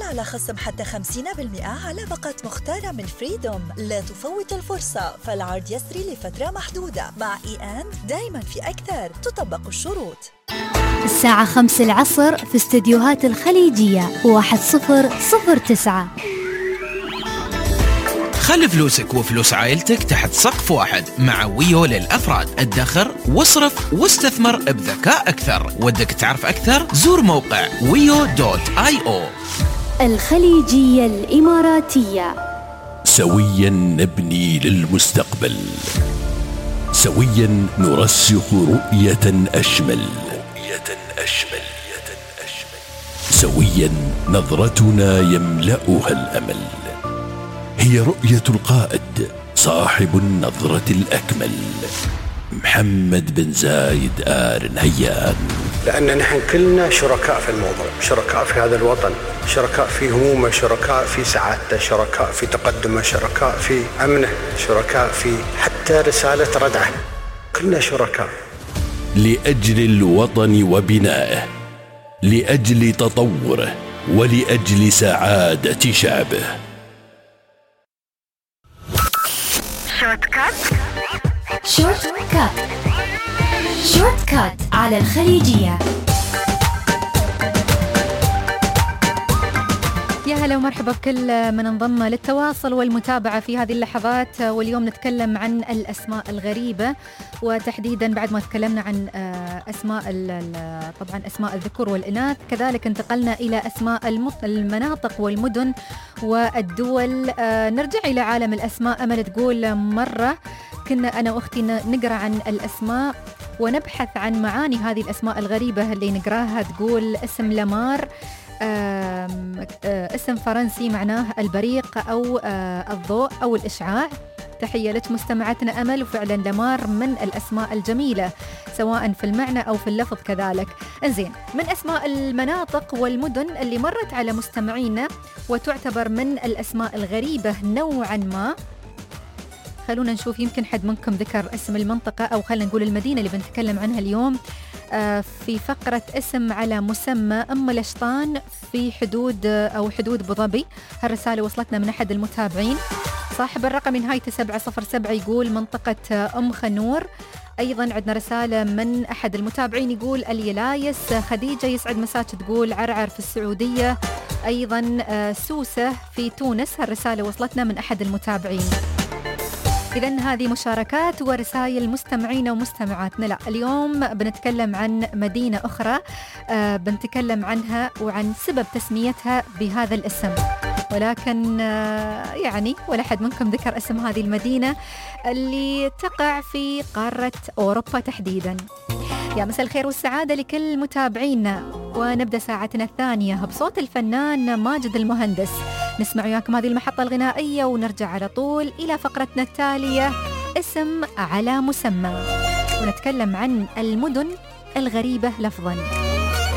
على خصم حتى 50% على باقة مختارة من فريدوم. لا تفوت الفرصة، فالعرض يسري لفترة محدودة. مع دايما في أكثر، تطبق الشروط. الساعة 5 العصر في استديوهات الخليجية 1009. خلي فلوسك وفلوس عائلتك تحت سقف واحد مع ويو للأفراد. ادخر واصرف واستثمر بذكاء أكثر. ودك تعرف أكثر؟ زور موقع wio.io. الخليجية الإماراتية. سويا نبني للمستقبل، سويا نرسخ رؤية أشمل، سويا نظرتنا يملأها الأمل. هي رؤية القائد صاحب النظرة الأكمل، محمد بن زايد آل نهيان. لأن نحن كلنا شركاء في الموضوع، شركاء في هذا الوطن، شركاء في همومه، شركاء في سعادته، شركاء في تقدمه، شركاء في أمنه، شركاء في حتى رسالة ردعه، كلنا شركاء. لأجل الوطن وبنائه، لأجل تطوره، ولأجل سعادة شعبه. شورت كات على الخليجية. يا هلا ومرحبا بكل من انضم للتواصل والمتابعة في هذه اللحظات. واليوم نتكلم عن الأسماء الغريبة، وتحديدا بعد ما تكلمنا عن أسماء طبعا أسماء الذكور والإناث، كذلك انتقلنا إلى أسماء المناطق والمدن والدول. نرجع إلى عالم الأسماء. أمل تقول مرة كنا أنا وأختي نقرأ عن الأسماء ونبحث عن معاني هذه الأسماء الغريبة اللي نقراها. تقول اسم لمار اسم فرنسي معناه البريق أو الضوء أو الإشعاع. تحية لك مستمعتنا أمل. وفعلا لمار من الأسماء الجميلة سواء في المعنى أو في اللفظ كذلك. انزين، من أسماء المناطق والمدن اللي مرت على مستمعينا وتعتبر من الأسماء الغريبة نوعا ما. خلونا نشوف، يمكن حد منكم ذكر اسم المنطقة أو خلينا نقول المدينة اللي بنتكلم عنها اليوم في فقرة اسم على مسمى أم الأشطان في حدود أبو ظبي. هالرسالة وصلتنا من أحد المتابعين صاحب الرقم نهايته 707 يقول منطقة أم خنور. أيضا عندنا رسالة من أحد المتابعين يقول اليلايس. خديجة يسعد مساك تقول عرعر في السعودية. أيضا سوسة في تونس. هالرسالة وصلتنا من أحد المتابعين. إذن هذه مشاركات ورسائل مستمعين ومستمعاتنا. لا، اليوم بنتكلم عن مدينة أخرى بنتكلم عنها وعن سبب تسميتها بهذا الاسم، ولكن يعني ولا حد منكم ذكر اسم هذه المدينة اللي تقع في قارة أوروبا تحديدا. يا مساء الخير والسعادة لكل متابعينا، ونبدأ ساعتنا الثانية بصوت الفنان ماجد المهندس. نسمع وياكم هذه المحطة الغنائية ونرجع على طول إلى فقرتنا التالية اسم على مسمى، ونتكلم عن المدن الغريبة لفظاً.